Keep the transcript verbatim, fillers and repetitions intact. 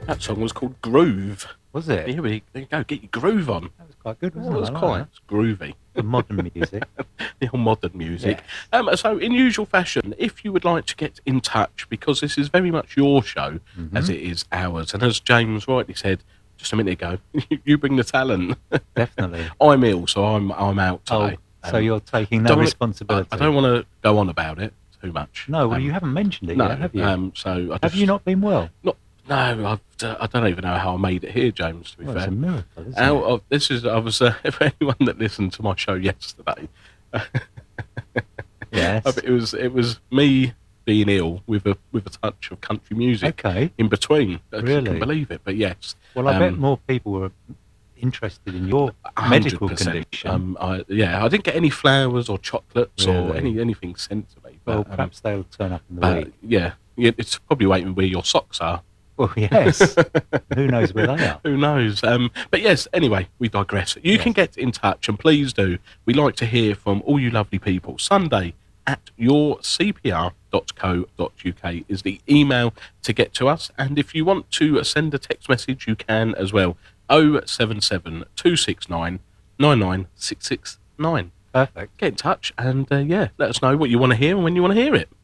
That song was called Groove. Was it? Here we there you go. Get your groove on. That was quite good, wasn't Oh, it? it was I like quite that. it's groovy. The modern music. The whole modern music. Yeah. Um, so, in usual fashion, if you would like to get in touch, because this is very much your show, Mhm. as it is ours, and as James rightly said just a minute ago, you bring the talent. Definitely. I'm ill, so I'm I'm out today. Oh, so Um, you're taking no don't wanna- responsibility. I, I don't want to go on about it too much. No, well, Um, you haven't mentioned it no, yet, have you? Um, so I just, have you not been well? Not. No, I've, uh, I don't even know how I made it here, James. To be Well, fair, it's a miracle, isn't Out it? of this is I was uh, for anyone that listened to my show yesterday. Yes. It was it was me being ill with a with a touch of country music Okay. in between. I Really? couldn't believe it, but yes. Well, I bet um, more people were interested in your one medical hundred percent. condition. Um, I, yeah, I didn't get any flowers or chocolates or Really? any anything sent to me. But, well, um, perhaps they'll turn up in the but week. yeah, yeah, it's probably waiting where your socks are. Well, yes. Who knows where they are? Who knows? Um, but yes, anyway, we digress. You Yes. can get in touch, and please do. We like to hear from all you lovely people. Sunday at your c p r dot co dot u k is the email to get to us. And if you want to send a text message, you can as well. oh seven seven, two six nine, nine nine six six nine. Perfect. Get in touch and, uh, yeah, let us know what you want to hear and when you want to hear it.